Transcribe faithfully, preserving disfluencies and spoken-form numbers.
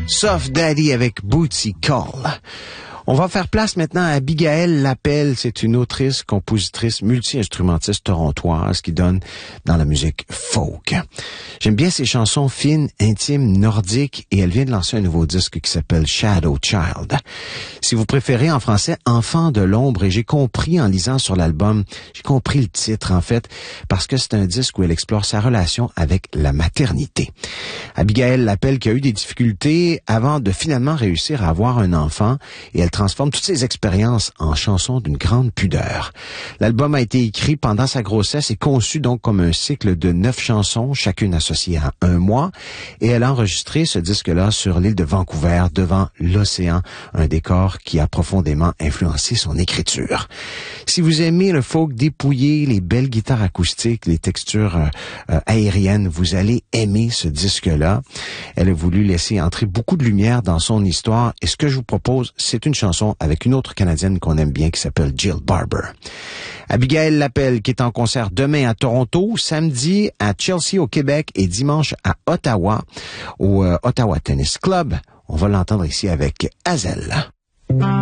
Soft Daddy avec Bootsy Call. On va faire place maintenant à Abigail Lapelle. C'est une autrice, compositrice, multi-instrumentiste torontoise qui donne dans la musique folk. J'aime bien ses chansons fines, intimes, nordiques, et elle vient de lancer un nouveau disque qui s'appelle Shadow Child. Si vous préférez en français, Enfant de l'ombre, et j'ai compris en lisant sur l'album, j'ai compris le titre en fait, parce que c'est un disque où elle explore sa relation avec la maternité. Abigail Lapelle qui a eu des difficultés avant de finalement réussir à avoir un enfant, et elle transforme toutes ses expériences en chansons d'une grande pudeur. L'album a été écrit pendant sa grossesse et conçu donc comme un cycle de neuf chansons, chacune associée à un mois, et elle a enregistré ce disque-là sur l'île de Vancouver, devant l'océan, un décor qui a profondément influencé son écriture. Si vous aimez le folk dépouillé, les belles guitares acoustiques, les textures euh, euh, aériennes, vous allez aimer ce disque-là. Elle a voulu laisser entrer beaucoup de lumière dans son histoire, et ce que je vous propose, c'est une chanson avec une autre Canadienne qu'on aime bien qui s'appelle Jill Barber. Abigail Lapelle qui est en concert demain à Toronto, samedi à Chelsea au Québec et dimanche à Ottawa au euh, Ottawa Tennis Club. On va l'entendre ici avec Hazel.